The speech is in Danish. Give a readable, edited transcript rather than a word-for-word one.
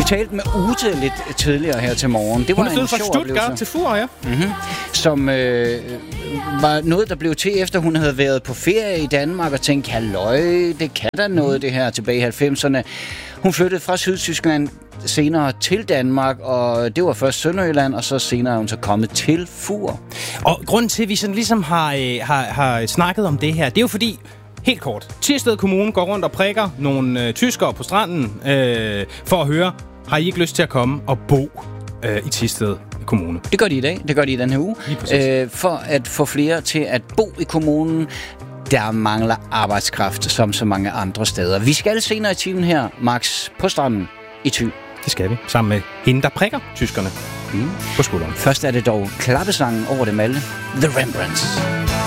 talte med Ute lidt tidligere her til morgen. Det var hun er flyttet fra Stuttgart til Fur, ja. Mm-hmm. Som var noget, der blev til, efter hun havde været på ferie i Danmark og tænkte, halløj, det kan da noget, det her tilbage i 90'erne. Hun flyttede fra Sydtyskland senere til Danmark, og det var først Sønderjylland, og så senere er hun så kommet til Fur. Og grunden til, at vi sådan ligesom har snakket om det her, det er jo fordi, helt kort, Thisted Kommune går rundt og prikker nogle tyskere på stranden for at høre, har I ikke lyst til at komme og bo i Thisted Kommune? Det gør de i dag, det gør de i den her uge. For at få flere til at bo i kommunen, der mangler arbejdskraft som så mange andre steder. Vi skal senere i timen her, Max, på stranden i Thy. Det skal vi, sammen med hende, der prikker tyskerne på skulderen. Først er det dog klappesangen over dem alle, The Rembrandts.